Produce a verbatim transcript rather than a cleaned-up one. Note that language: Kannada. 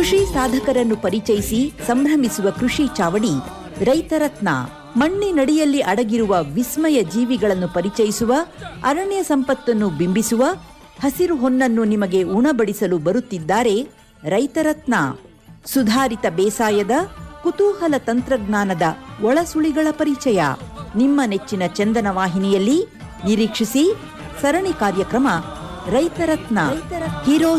ಕೃಷಿ ಸಾಧಕರನ್ನು ಪರಿಚಯಿಸಿ ಸಂಭ್ರಮಿಸುವ ಕೃಷಿ ಚಾವಡಿ ರೈತರತ್ನ. ಮಣ್ಣಿನಡಿಯಲ್ಲಿ ಅಡಗಿರುವ ವಿಸ್ಮಯ ಜೀವಿಗಳನ್ನು ಪರಿಚಯಿಸುವ, ಅರಣ್ಯ ಸಂಪತ್ತನ್ನು ಬಿಂಬಿಸುವ, ಹಸಿರು ಹೊನ್ನನ್ನು ನಿಮಗೆ ಉಣಬಡಿಸಲು ಬರುತ್ತಿದ್ದಾರೆ ರೈತರತ್ನ. ಸುಧಾರಿತ ಬೇಸಾಯದ ಕುತೂಹಲ ತಂತ್ರಜ್ಞಾನದ ಒಳಸುಳಿಗಳ ಪರಿಚಯ ನಿಮ್ಮ ನೆಚ್ಚಿನ ಚಂದನ ವಾಹಿನಿಯಲ್ಲಿ ನಿರೀಕ್ಷಿಸಿ. ಸರಣಿ ಕಾರ್ಯಕ್ರಮ ರೈತರತ್ನ. ಹೀರೋ